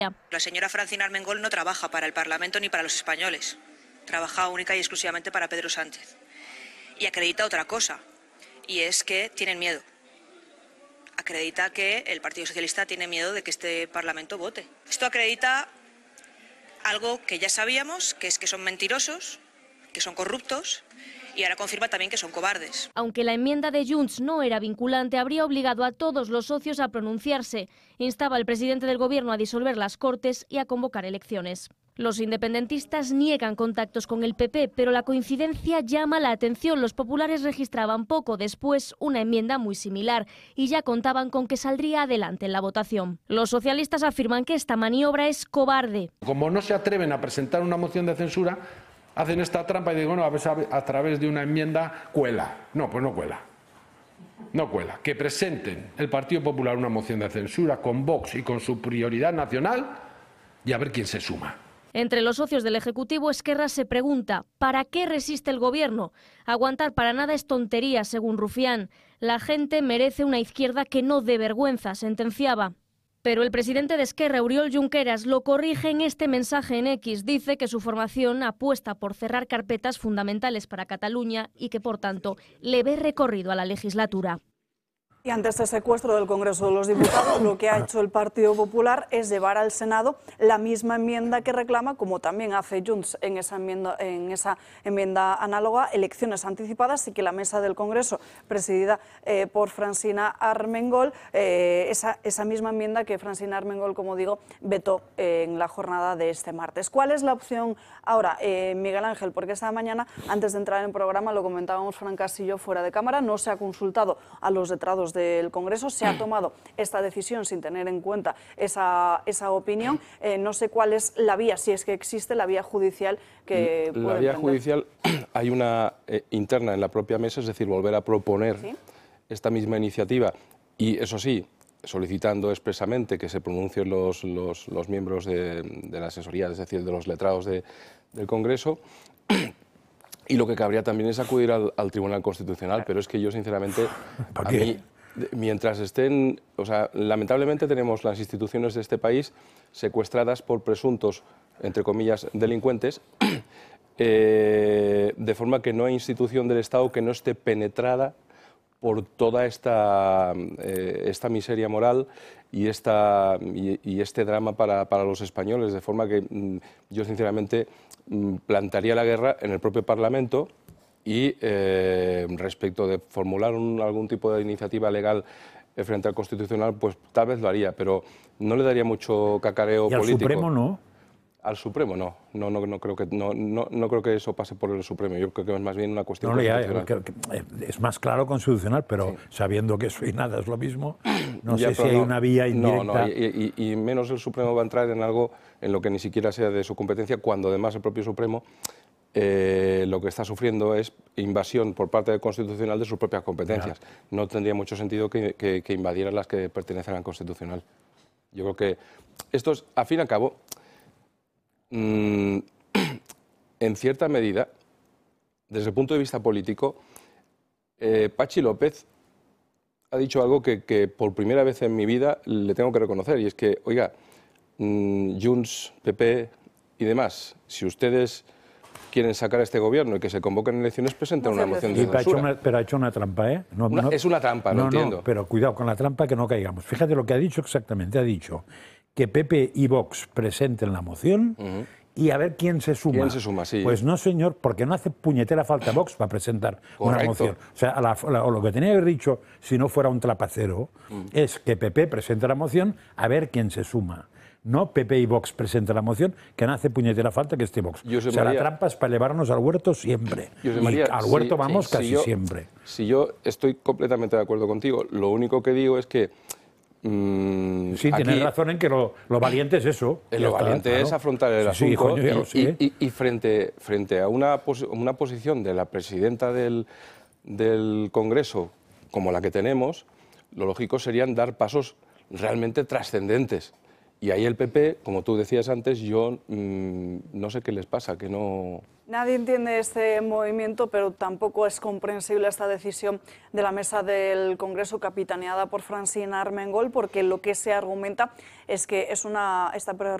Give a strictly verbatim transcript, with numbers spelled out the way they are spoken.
La señora Francina Armengol no trabaja para el Parlamento ni para los españoles. Trabaja única y exclusivamente para Pedro Sánchez. Y acredita otra cosa, y es que tienen miedo. Acredita que el Partido Socialista tiene miedo de que este Parlamento vote. Esto acredita algo que ya sabíamos, que es que son mentirosos, que son corruptos, y ahora confirma también que son cobardes. Aunque la enmienda de Junts no era vinculante, habría obligado a todos los socios a pronunciarse. Instaba al presidente del Gobierno a disolver las Cortes y a convocar elecciones. Los independentistas niegan contactos con el P P, pero la coincidencia llama la atención. Los populares registraban poco después una enmienda muy similar y ya contaban con que saldría adelante en la votación. Los socialistas afirman que esta maniobra es cobarde. Como no se atreven a presentar una moción de censura, hacen esta trampa y digo, no, a, veces a través de una enmienda cuela. No, pues no cuela. No cuela. Que presenten el Partido Popular una moción de censura con Vox y con su prioridad nacional y a ver quién se suma. Entre los socios del Ejecutivo, Esquerra se pregunta ¿para qué resiste el Gobierno? Aguantar para nada es tontería, según Rufián. La gente merece una izquierda que no dé vergüenza, sentenciaba. Pero el presidente de Esquerra, Oriol Junqueras, lo corrige en este mensaje en X. Dice que su formación apuesta por cerrar carpetas fundamentales para Cataluña y que, por tanto, le ve recorrido a la legislatura. Y ante este secuestro del Congreso de los Diputados, lo que ha hecho el Partido Popular es llevar al Senado la misma enmienda que reclama, como también hace Junts en esa enmienda, en esa enmienda análoga, elecciones anticipadas, y que la mesa del Congreso, presidida eh, por Francina Armengol, eh, esa, esa misma enmienda que Francina Armengol, como digo, vetó eh, en la jornada de este martes. ¿Cuál es la opción ahora, eh, Miguel Ángel? Porque esta mañana, antes de entrar en el programa, lo comentábamos Fran Castillo fuera de cámara, no se ha consultado a los letrados del Congreso, se ha tomado esta decisión sin tener en cuenta esa, esa opinión. Eh, no sé cuál es la vía, si es que existe la vía judicial que La puede vía emprender. judicial, hay una eh, interna en la propia mesa, es decir, volver a proponer ¿Sí? esta misma iniciativa y, eso sí, solicitando expresamente que se pronuncien los, los, los miembros de, de la asesoría, es decir, de los letrados de, del Congreso. Y lo que cabría también es acudir al, al Tribunal Constitucional, pero es que yo, sinceramente, a mí, mientras estén, o sea, lamentablemente tenemos las instituciones de este país secuestradas por presuntos, entre comillas, delincuentes, eh, de forma que no hay institución del Estado que no esté penetrada por toda esta, eh, esta miseria moral y, esta, y, y este drama para, para los españoles, de forma que mm, yo, sinceramente, mm, plantaría la guerra en el propio Parlamento. Y eh, respecto de formular un, algún tipo de iniciativa legal eh, frente al Constitucional, pues tal vez lo haría, pero no le daría mucho cacareo político. ¿Y al político. Supremo no? Al Supremo no, no, no, no, creo que, no, no, no creo que eso pase por el Supremo, yo creo que es más bien una cuestión no, constitucional. Ya, que, que es más claro constitucional, pero sí. Sabiendo que eso y nada es lo mismo, no ya, sé si hay no, una vía indirecta. No, no, y, y, y menos el Supremo va a entrar en algo en lo que ni siquiera sea de su competencia, cuando además el propio Supremo eh, lo que está sufriendo es invasión por parte del Constitucional de sus propias competencias. Ya. No tendría mucho sentido que, que, que invadieran las que pertenecen al Constitucional. Yo creo que esto es, al fin y al cabo, en cierta medida, desde el punto de vista político, eh, Patxi López ha dicho algo que, que por primera vez en mi vida le tengo que reconocer, y es que, oiga, mmm, Junts, P P y demás, si ustedes quieren sacar a este gobierno y que se convoquen elecciones, presenten una moción de censura. Una, pero ha hecho una trampa, ¿eh? No, una, no, es una trampa, no, no entiendo. No, pero cuidado con la trampa, que no caigamos. Fíjate lo que ha dicho exactamente, ha dicho que P P y Vox presenten la moción uh-huh. y a ver quién se suma. ¿Quién se suma? Sí. Pues no, señor, porque no hace puñetera falta Vox para presentar Correcto. Una moción. O sea, a la, a la, o lo que tenía que haber dicho, si no fuera un trapacero, uh-huh. es que P P presente la moción, a ver quién se suma. No P P y Vox presenta la moción, que no hace puñetera falta que esté Vox. José o sea, María, la trampa es para llevarnos al huerto siempre. José y María, al huerto si, vamos sí, casi si yo, siempre. Si yo estoy completamente de acuerdo contigo, lo único que digo es que Mm, sí, aquí, tienes razón en que lo, lo valiente es eso. Lo está, valiente claro. es afrontar el sí, asunto sí, coño, y, y, y, y frente, frente a una, pos, una posición de la presidenta del, del Congreso como la que tenemos, lo lógico serían dar pasos realmente trascendentes. Y ahí el P P, como tú decías antes, yo mmm, no sé qué les pasa, que no... Nadie entiende este movimiento, pero tampoco es comprensible esta decisión de la mesa del Congreso capitaneada por Francina Armengol, porque lo que se argumenta es que es una, esta